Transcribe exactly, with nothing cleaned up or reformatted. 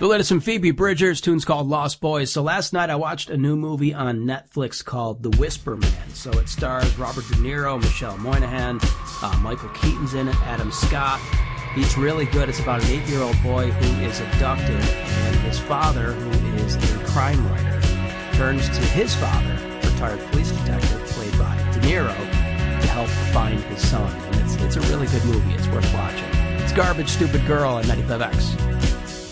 The latest from Phoebe Bridgers, tune's called Lost Boys. So last night I watched a new movie on Netflix called The Whisper Man. So it stars Robert De Niro, Michelle Monaghan, uh, Michael Keaton's in it, Adam Scott. He's really good. It's about an eight-year-old boy who is abducted, and his father, who is a crime writer, turns to his father, retired police detective played by De Niro, to help find his son. And it's, it's a really good movie. It's worth watching. It's Garbage Stupid Girl on ninety-five X.